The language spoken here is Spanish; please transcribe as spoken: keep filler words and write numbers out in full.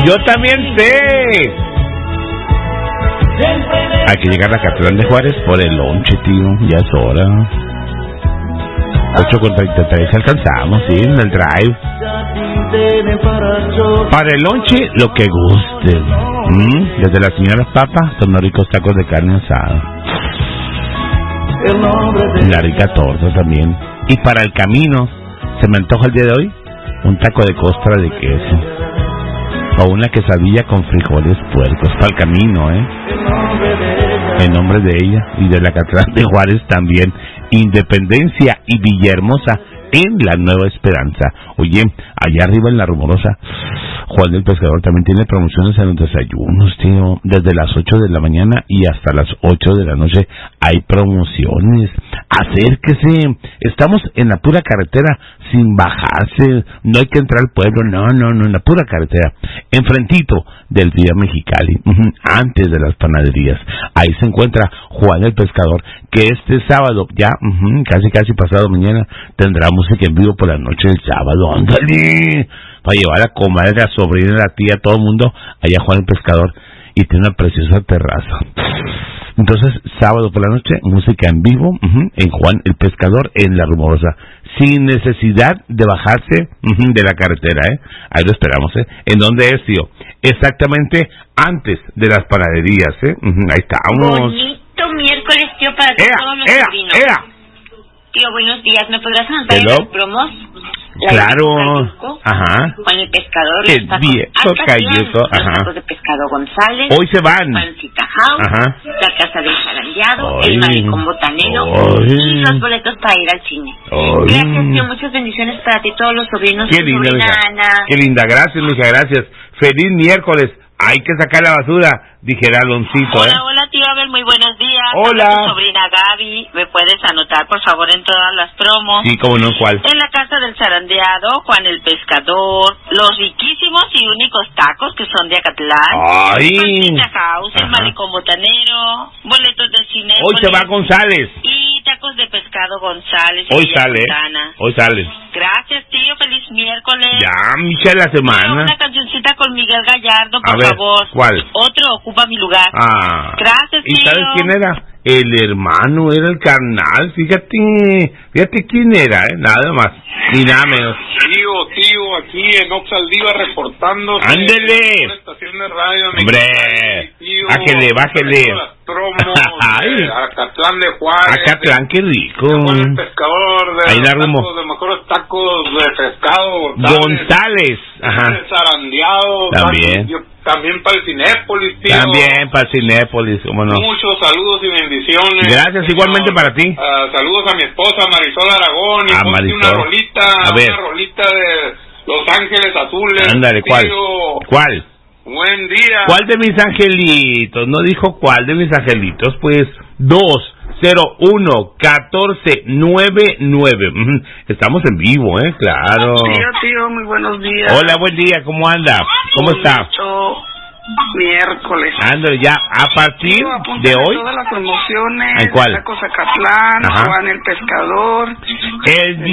Yo también sé. Hay que llegar a Catlán de Juárez por el lonche, tío. Ya es hora. ocho con treinta y tres alcanzamos, sí, en el drive. Para el lonche, lo que guste. ¿Mm? Desde la señora Papa, hasta unos ricos tacos de carne asada. La rica torta también. Y para el camino, ¿se me antoja el día de hoy? Un taco de costra de queso. O una quesadilla con frijoles puercos. Para el camino, ¿eh? En nombre de ella y de la Catlán de Juárez también. Independencia y Villahermosa en la Nueva Esperanza. Oye, allá arriba en La Rumorosa, Juan el Pescador también tiene promociones en los desayunos, tío. Desde las ocho de la mañana y hasta las ocho de la noche hay promociones. Acérquese. Estamos en la pura carretera sin bajarse. No hay que entrar al pueblo. No, no, no. En la pura carretera. Enfrentito del Vía Mexicali. Uh-huh, antes de las panaderías. Ahí se encuentra Juan el Pescador. Que este sábado, ya uh-huh, casi casi pasado mañana, tendrá música en vivo por la noche del sábado. ¡Ándale! Para llevar a comadre, a sobrina, a la tía, a todo el mundo, allá Juan el Pescador, y tiene una preciosa terraza. Entonces, sábado por la noche, música en vivo, uh-huh, en Juan el Pescador, en La Rumorosa, sin necesidad de bajarse uh-huh, de la carretera, ¿eh? Ahí lo esperamos, ¿eh? ¿En dónde es, tío? Exactamente antes de las panaderías, ¿eh? Uh-huh, ahí estamos. Bonito miércoles, tío, para todos los ea, sobrinos. ea. Tío, buenos días, ¿me podrás anotar en los promos? La Claro, ajá. Juan el Pescador, Qué viejo cayuco, ajá. Los tacos de pescado González. Hoy se van. Pancita House, ajá. La casa del zarandeado, el malecón botanero Ay. y los boletos para ir al cine. Ay. Gracias, tío, muchas bendiciones para ti, todos los sobrinos. Qué linda, mija. Qué linda, gracias, mija, gracias. Feliz miércoles. Hay que sacar la basura, dijera Aloncito, Hola, ¿eh? hola, tío Abel, muy buenos días. Hola. Habla tu sobrina Gaby, ¿me puedes anotar, por favor, en todas las promos? Sí, cómo no, ¿cuál? En la casa del zarandeado, Juan el Pescador, los riquísimos y únicos tacos que son de Acatlán. ¡Ay! Pancita House, el malecón botanero, boletos de cine. Hoy se va González. Y tacos de pescado González. Hoy sale, hoy sale. Gracias, tío, feliz miércoles. Ya, Micha, la semana. Una cancioncita con Miguel Gallardo, por A ver, favor. ¿cuál? Otro ocupa mi lugar. Ah. Gracias, tío. ¿Y sabes quién era? El hermano, era el carnal, fíjate, fíjate quién era, ¿eh? Nada más, ni nada menos. Tío, tío, aquí en Oxaldiva reportando. ¡Ándele! Una estación de radio. ¡Hombre! Tío, Bájele, bájele. Las promos, de Acatlán de Juárez. Acatlán, qué rico. Juan el Pescador, de ahí los la tacos, de mejores tacos de pescado. González, ajá. De zarandeado. También. Yo, también para el Cinépolis, tío. También para el Cinépolis, cómo no. Muchos saludos y bendiciones. Gracias, señor. igualmente para ti. Uh, saludos a mi esposa Marisol Aragón. Y a ponte Marisol. una rolita, a ver. una rolita de Los Ángeles Azules. Ándale, ¿cuál? Tío. ¿Cuál? Buen día. ¿Cuál de mis angelitos? No dijo cuál de mis angelitos, pues dos cero uno catorce nueve nueve. Estamos en vivo, ¿eh? Claro. Tío, tío, muy buenos días. Hola, buen día, ¿cómo anda? ¿Cómo está? Miércoles. Ándale, ya, a partir Tío, de hoy. Todas las promociones. ¿En cuál? Tacos Acatlán, Ajá. Juan el Pescador. El